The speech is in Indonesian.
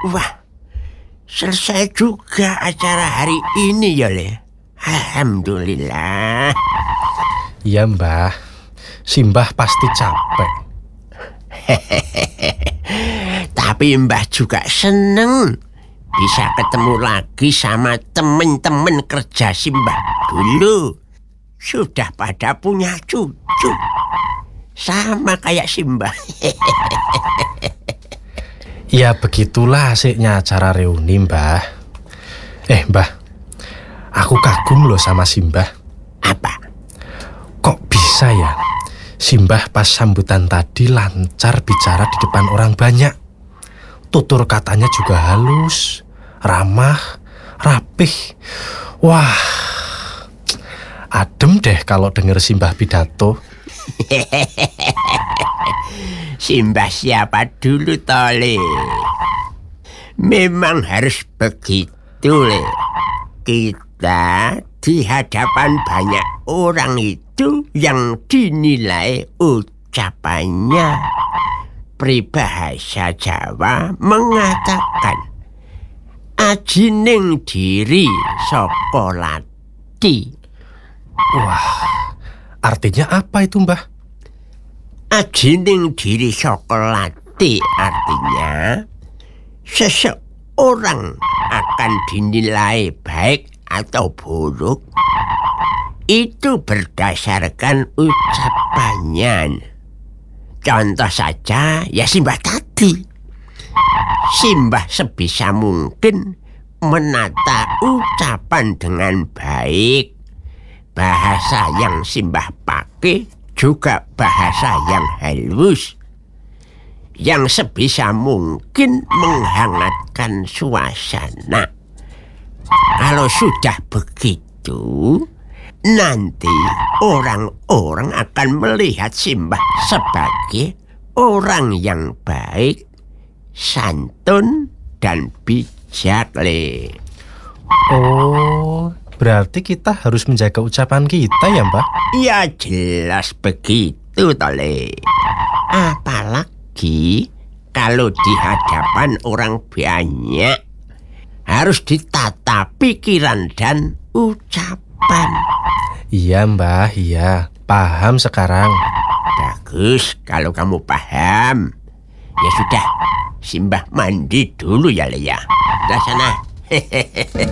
Wah, selesai juga acara hari ini ya, Le. Alhamdulillah. Iya, Mbah. Simbah pasti capek. Tapi Mbah juga seneng bisa ketemu lagi sama temen-temen kerja Simbah dulu. Sudah pada punya cucu. Sama kayak Simbah. Ya begitulah asiknya acara reuni, Mbah. Mbah, aku kagum loh sama Simbah. Apa? Kok bisa ya Simbah pas sambutan tadi lancar bicara di depan orang banyak. Tutur katanya juga halus, ramah, rapih. Wah, adem deh kalau denger Simbah pidato. Simbah siapa dulu, Tole? Memang harus begitu, Le. Kita di hadapan banyak orang itu yang dinilai ucapannya. Peribahasa Jawa mengatakan ajining diri saka lati. Wah, artinya apa itu, Mbah? Ajining diri saka lati artinya seseorang akan dinilai baik atau buruk itu berdasarkan ucapannya. Contoh saja ya Simbah tadi. Simbah sebisa mungkin menata ucapan dengan baik. Bahasa yang Simbah pakai juga bahasa yang halus, yang sebisa mungkin menghangatkan suasana. Kalau sudah begitu, nanti orang-orang akan melihat Simbah sebagai orang yang baik, santun, dan bijak, Le. Oh, berarti kita harus menjaga ucapan kita ya, Mbah? Ya jelas begitu, Tole. Apalagi kalau di hadapan orang banyak, harus ditata pikiran dan ucapan. Iya, Mbah, iya. Paham sekarang. Bagus kalau kamu paham. Ya sudah, Simbah mandi dulu ya, Le ya. Dah sana.